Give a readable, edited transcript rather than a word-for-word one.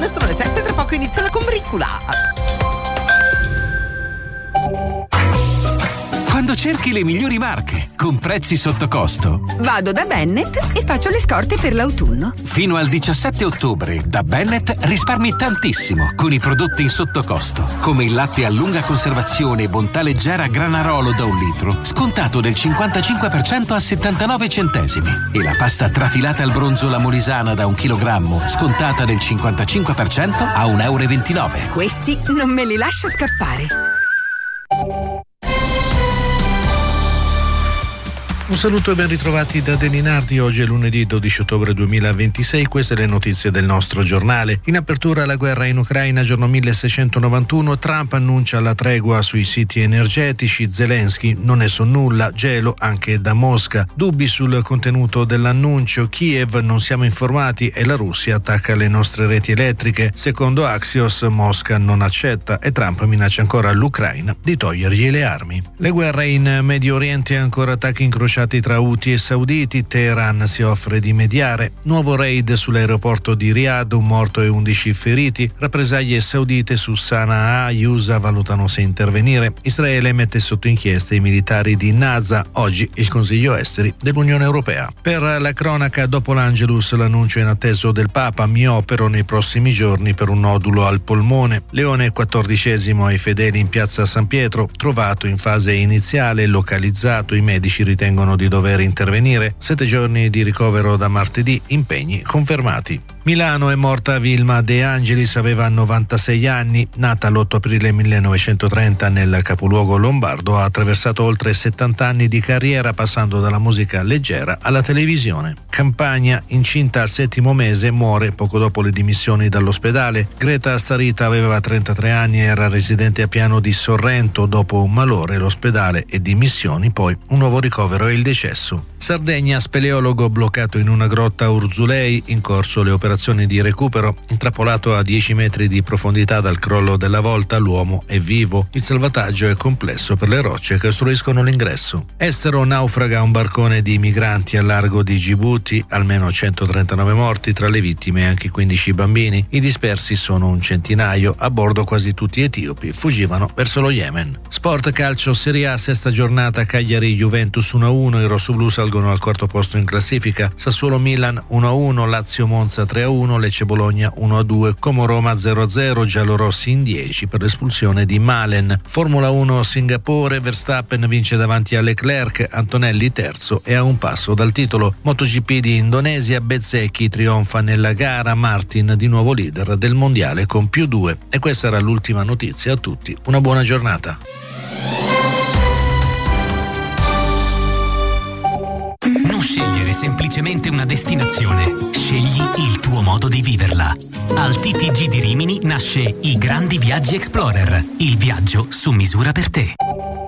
sono le 7, tra poco inizia la combricula. Quando cerchi le migliori marche, con prezzi sotto costo, vado da Bennett e faccio le scorte per l'autunno. Fino al 17 ottobre, da Bennett risparmi tantissimo con i prodotti in sottocosto, come il latte a lunga conservazione Bontà Leggera Granarolo da 1 litro, scontato del 55% a 79 centesimi. E la pasta trafilata al bronzo La Molisana da 1 chilogrammo, scontata del 55% a 1,29 euro. Questi non me li lascio scappare. Un saluto e ben ritrovati da Deninardi. Oggi è lunedì 12 ottobre 2026, queste le notizie del nostro giornale. In apertura la guerra in Ucraina, giorno 1691, Trump annuncia la tregua sui siti energetici, Zelensky non ne so nulla, gelo anche da Mosca. Dubbi sul contenuto dell'annuncio, Kiev non siamo informati e la Russia attacca le nostre reti elettriche. Secondo Axios, Mosca non accetta e Trump minaccia ancora l'Ucraina di togliergli le armi. Le guerre in Medio Oriente, ancora attacchi incrociati tra Houthi e sauditi, Teheran si offre di mediare, nuovo raid sull'aeroporto di Riyadh, 1 morto e 11 feriti, rappresaglie saudite su Sana'a, gli USA valutano se intervenire, Israele mette sotto inchiesta i militari di Naza, oggi il Consiglio Esteri dell'Unione Europea. Per la cronaca, dopo l'Angelus l'annuncio inatteso del Papa, mi opero nei prossimi giorni per un nodulo al polmone. Leone XIV ai fedeli in piazza San Pietro, trovato in fase iniziale, localizzato, i medici ritengono di dover intervenire, 7 giorni di ricovero da martedì, impegni confermati. Milano, è morta Vilma De Angelis, aveva 96 anni, nata l'8 aprile 1930 nel capoluogo lombardo, ha attraversato oltre 70 anni di carriera passando dalla musica leggera alla televisione. Campania, incinta al 7° mese, muore poco dopo le dimissioni dall'ospedale. Greta Starita aveva 33 anni e era residente a Piano di Sorrento, dopo un malore l'ospedale e dimissioni, poi un nuovo ricovero e il decesso. Sardegna, speleologo bloccato in una grotta a Urzulei, in corso le operazioni di recupero, intrappolato a 10 metri di profondità dal crollo della volta, l'uomo è vivo. Il salvataggio è complesso per le rocce che ostruiscono l'ingresso. Estero, naufraga un barcone di migranti al largo di Gibuti, almeno 139 morti, tra le vittime anche 15 bambini. I dispersi sono un centinaio, a bordo quasi tutti etiopi, fuggivano verso lo Yemen. Sport calcio, Serie A, 6ª giornata, Cagliari Juventus 1-1, i rossoblù salgono al 4° posto in classifica, Sassuolo Milan 1-1, Lazio Monza 3-1, Lecce Bologna 1-2, Como Roma 0-0, giallorossi in 10 per l'espulsione di Malen. Formula 1 Singapore, Verstappen vince davanti a Leclerc, Antonelli terzo e a un passo dal titolo. MotoGP di Indonesia, Bezzecchi trionfa nella gara, Martin di nuovo leader del mondiale con +2. E questa era l'ultima notizia. A tutti una buona giornata. Non scegliere semplicemente una destinazione, scegli il tuo modo di viverla. Al TTG di Rimini nasce i Grandi Viaggi Explorer, il viaggio su misura per te.